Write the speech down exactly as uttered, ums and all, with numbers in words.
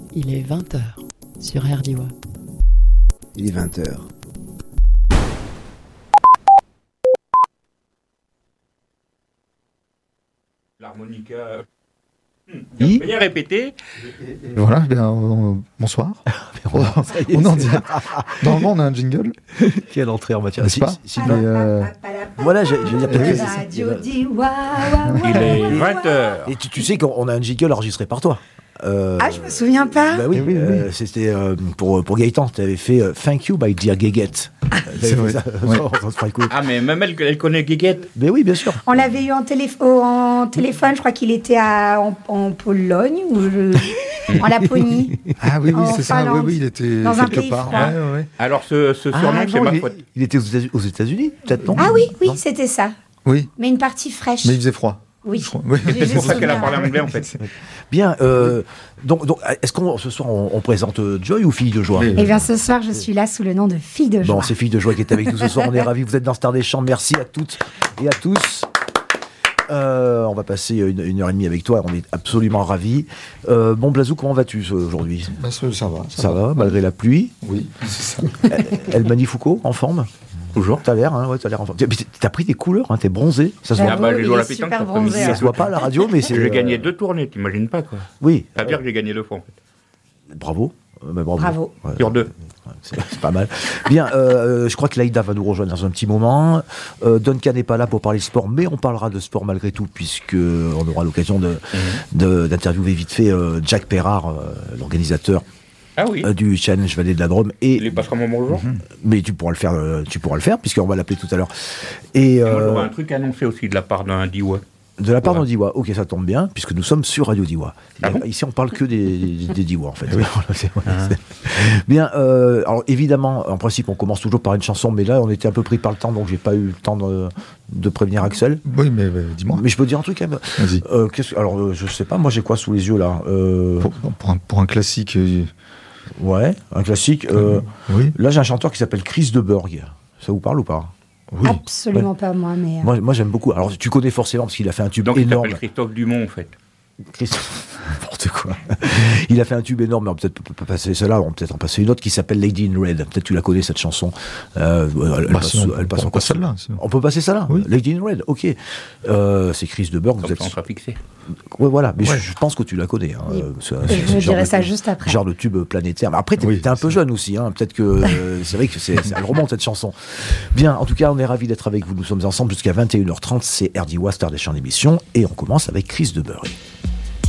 Il est vingt heures sur R D I W A. Il est vingt heures. L'harmonica. Oui. Bien répété. Voilà, bien, euh, bonsoir. on, on en dit. Normalement, on a un jingle. Quelle entrée en matière. N'est-ce pas si, si, Mais, euh, Voilà, je, je veux dire peut-être que Radio c'est- dit wa, wa, wa. Il est vingt heures. Et tu, tu sais qu'on a un jingle enregistré par toi. Euh, Ah, je me souviens pas. Bah oui, Eh oui, oui. euh, c'était euh, pour, pour Gaëtan, tu avais fait euh, Thank you by Dear Guéguette. C'est vrai. Ouais. Ah, mais même elle, elle connaît Guéguette. Mais oui, bien sûr. On l'avait eu en, télé- au- en téléphone, je crois qu'il était à, en, en Pologne ou je- en Laponie. Ah oui, oui, En c'est ça. Oui, Finlande. oui, il était Dans un quelque pays part. froid. Ouais, ouais, ouais. Alors, ce, ce Ah, surnom, c'est non, ma il, faute. il était aux États- aux États-Unis, peut-être, non? Ah oui, oui, Non. c'était ça. Oui, Mais une partie fraîche. mais il faisait froid. Oui. Je crois. Oui. J'ai C'est juste pour ça qu'elle a souvenir. parlé anglais, en fait. Bien, euh, donc, donc, est-ce qu'on ce soir on, on présente euh, Joy ou Fille de Joie? Oui. Eh bien, ce soir, je suis là sous le nom de Fille de Joie. Bon, c'est Fille de Joie qui est avec nous ce soir. On est ravis. Vous êtes dans Star des Champs. Merci à toutes et à tous. Euh, on va passer une, une heure et demie avec toi. On est absolument ravis. Euh, bon, Blazou, comment vas-tu euh, aujourd'hui? Bah, ça, ça va. Ça va, malgré la pluie. Oui, c'est ça. El Mani Foucault, en forme? Toujours. T'as l'air, hein, ouais, t'as l'air en forme. T'as- T'as pris des couleurs, hein, t'es bronzé. Ça se voit, Ah bah, j'ai il joué à la est pétanque super cet après-midi. bronzé, ça hein. se voit pas à la radio, mais c'est. J'ai euh, gagné deux tournées, t'imagines pas, quoi. Oui. Ça veut dire que j'ai gagné deux fois, en fait. Bravo. Euh, bah, bravo. Bravo. Ouais, Sur deux. ouais, c'est c'est pas mal. Bien, euh, je crois que Laïda va nous rejoindre dans un petit moment. Euh, Duncan n'est pas là pour parler sport, mais on parlera de sport malgré tout, puisque on aura l'occasion de, de- d'interviewer vite fait euh, Jack Perrard, euh, l'organisateur Ah oui. euh, du Challenge Vallée de la Drôme. Et, Il est passera mon bonjour. mais tu pourras le faire, euh, tu pourras le faire, puisqu'on va l'appeler tout à l'heure. Et Et Moi, euh, j'aurai un truc annoncé aussi de la part d'un Diwa. de la part Ouais. d'un Diwa, ok, ça tombe bien, puisque nous sommes sur Radio Diwa. Il y a- Ah bon Ici, on parle que des, des, des Diwa, en fait. Voilà, c'est- voilà, c'est- Bien, euh, alors évidemment, en principe, on commence toujours par une chanson, mais là, on était un peu pris par le temps, donc j'ai pas eu le temps de, de prévenir Axel. Oui, mais euh, dis-moi. Mais je peux dire un truc quand même. Vas-y. Euh, qu'est-ce que- alors, euh, je sais pas, moi j'ai quoi sous les yeux là Euh, Pour, pour un, pour un classique. euh, Ouais, un classique. euh, oui. Là, j'ai un chanteur qui s'appelle Chris de Burgh. Ça vous parle ou pas? Oui. Absolument pas moi, mais. euh, Moi, moi j'aime beaucoup. Alors, tu connais forcément parce qu'il a fait un tube Donc, il énorme. s'appelle Christophe Dumont, en fait. Christophe, n'importe quoi. Il a fait un tube énorme, mais on peut peut-être pas passer celle-là, on va peut-être en passer une autre qui s'appelle Lady in Red. Peut-être tu la connais cette chanson. Euh, elle, elle Bah, passe, sinon, elle on passe peut encore passer celle-là, sinon. On peut passer ça là. Oui. Lady in Red, ok. Euh, c'est Chris de Burgh. Vous Comme êtes... ça, on sera fixé. Ouais, voilà. Mais Ouais. je, je pense que tu la connais. Hein. Oui. Euh, c'est- Et c'est- je c'est vous genre dirai de- ça juste après. Genre de tube planétaire. Mais après, t'es, Oui, t'es un peu c'est- jeune aussi. Hein. Peut-être que euh, c'est vrai que c'est, c'est, elle remonte cette chanson. Bien. En tout cas, on est ravis d'être avec vous. Nous sommes ensemble jusqu'à vingt et une heures trente. C'est R D I W A, Star des Champs d'émission, et on commence avec Chris de Burgh.